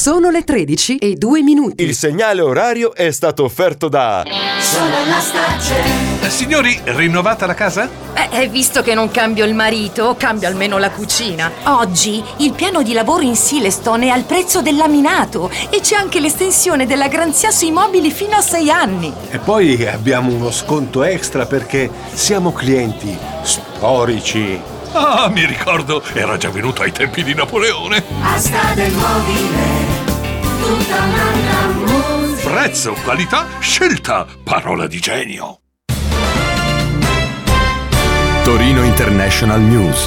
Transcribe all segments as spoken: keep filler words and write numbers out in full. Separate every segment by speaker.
Speaker 1: Sono le tredici e due minuti.
Speaker 2: Il segnale orario è stato offerto da
Speaker 3: Sono la Starcel.
Speaker 4: Signori, rinnovata la casa?
Speaker 5: Eh, visto che non cambio il marito, cambio almeno la cucina.
Speaker 6: Oggi il piano di lavoro in Silestone è al prezzo del laminato e c'è anche l'estensione della garanzia sui mobili fino a sei anni.
Speaker 7: E poi abbiamo uno sconto extra perché siamo clienti storici.
Speaker 4: Ah, mi ricordo, era già venuto ai tempi di Napoleone.
Speaker 3: Asta del mobile, tutta un'altra musica.
Speaker 4: Prezzo, qualità, scelta, parola di genio.
Speaker 8: Torino International News.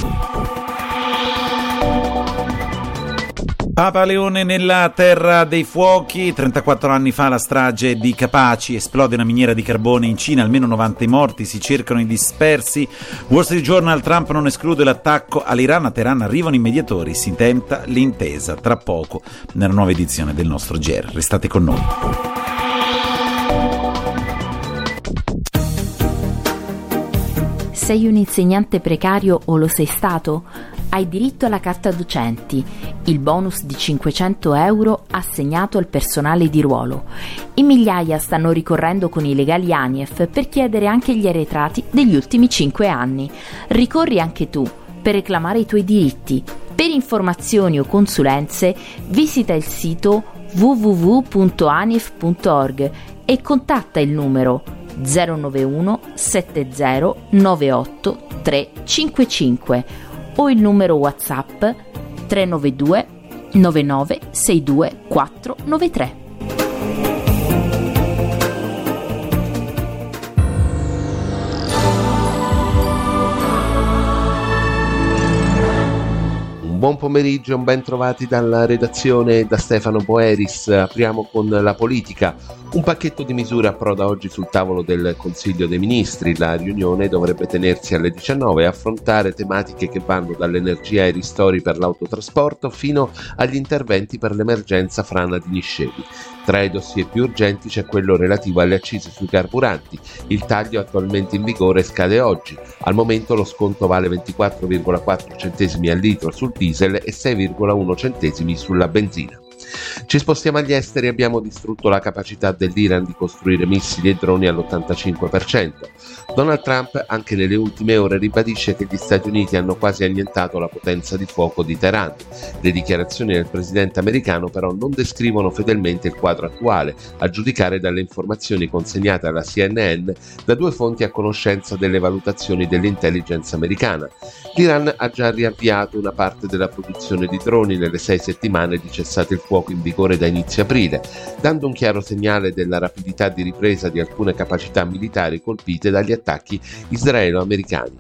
Speaker 9: Papa Leone nella terra dei fuochi. trentaquattro anni fa la strage di Capaci, esplode una miniera di carbone in Cina, almeno novanta i morti, si cercano i dispersi. Wall Street Journal, Trump non esclude l'attacco all'Iran, a Teheran arrivano i mediatori, si tenta l'intesa. Tra poco nella nuova edizione del nostro G R, restate con noi.
Speaker 10: Sei un insegnante precario o lo sei stato? Hai diritto alla carta docenti, il bonus di cinquecento euro assegnato al personale di ruolo. In migliaia stanno ricorrendo con i legali ANIEF per chiedere anche gli arretrati degli ultimi cinque anni. Ricorri anche tu per reclamare i tuoi diritti. Per informazioni o consulenze visita il sito w w w punto anief punto org e contatta il numero zero nove uno sette zero nove otto tre cinque cinque o il numero WhatsApp tre nove due nove nove sei due quattro nove tre.
Speaker 11: Buon pomeriggio, un ben trovati dalla redazione da Stefano Boeris. Apriamo con la politica. Un pacchetto di misure approda oggi sul tavolo del Consiglio dei Ministri. La riunione dovrebbe tenersi alle diciannove e affrontare tematiche che vanno dall'energia ai ristori per l'autotrasporto fino agli interventi per l'emergenza frana di Niscevi. Tra i dossier più urgenti c'è quello relativo alle accise sui carburanti. Il taglio attualmente in vigore scade oggi. Al momento lo sconto vale ventiquattro virgola quattro centesimi al litro sul diesel e sei virgola uno centesimi sulla benzina. Ci spostiamo agli esteri. Abbiamo distrutto la capacità dell'Iran di costruire missili e droni all'ottantacinque per cento. Donald Trump anche nelle ultime ore ribadisce che gli Stati Uniti hanno quasi annientato la potenza di fuoco di Teheran. Le dichiarazioni del presidente americano però non descrivono fedelmente il quadro attuale, a giudicare dalle informazioni consegnate alla C N N da due fonti a conoscenza delle valutazioni dell'intelligence americana. L'Iran ha già riavviato una parte della produzione di droni nelle sei settimane di cessato il fuoco in vigore da inizio aprile, dando un chiaro segnale della rapidità di ripresa di alcune capacità militari colpite dagli attacchi israelo-americani.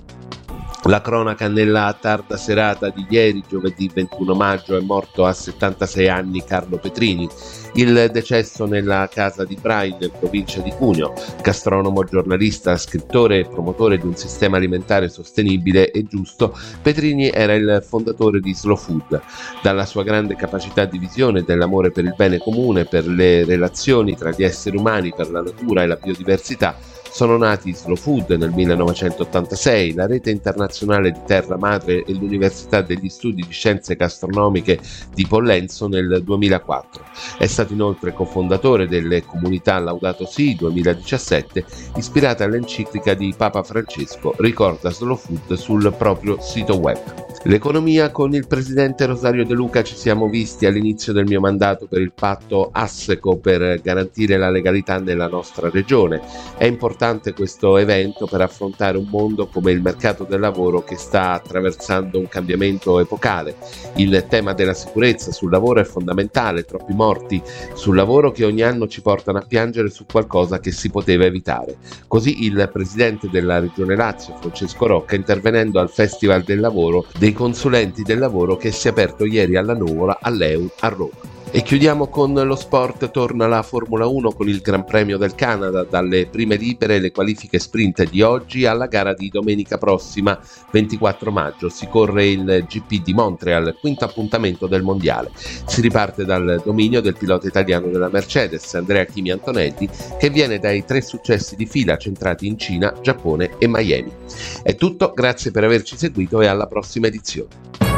Speaker 11: La cronaca nella tarda serata di ieri, giovedì ventuno maggio, è morto a settantasei anni Carlo Petrini. Il decesso nella casa di Brain, in provincia di Cuneo. Gastronomo, giornalista, scrittore e promotore di un sistema alimentare sostenibile e giusto, Petrini era il fondatore di Slow Food. Dalla sua grande capacità di visione dell'amore per il bene comune, per le relazioni tra gli esseri umani, per la natura e la biodiversità, sono nati Slow Food nel millenovecentottantasei, la rete internazionale di Terra Madre e l'Università degli Studi di Scienze Gastronomiche di Pollenzo nel duemilaquattro. È stato inoltre cofondatore delle comunità Laudato Si duemiladiciassette, ispirate all'enciclica di Papa Francesco, ricorda Slow Food sul proprio sito web. L'economia. Con il presidente Rosario De Luca ci siamo visti all'inizio del mio mandato per il patto ASSECO per garantire la legalità nella nostra regione. È importante questo evento per affrontare un mondo come il mercato del lavoro che sta attraversando un cambiamento epocale. Il tema della sicurezza sul lavoro è fondamentale, troppi morti sul lavoro che ogni anno ci portano a piangere su qualcosa che si poteva evitare. Così il presidente della regione Lazio, Francesco Rocca, intervenendo al Festival del Lavoro dei consulenti del lavoro che si è aperto ieri alla Nuvola all'E U a Roma. E chiudiamo con lo sport. Torna la Formula uno con il Gran Premio del Canada, dalle prime libere le qualifiche sprint di oggi alla gara di domenica prossima ventiquattro maggio. Si corre il G P di Montreal, quinto appuntamento del mondiale. Si riparte dal dominio del pilota italiano della Mercedes, Andrea Chimi Antonelli, che viene dai tre successi di fila centrati in Cina, Giappone e Miami. È tutto, grazie per averci seguito e alla prossima edizione.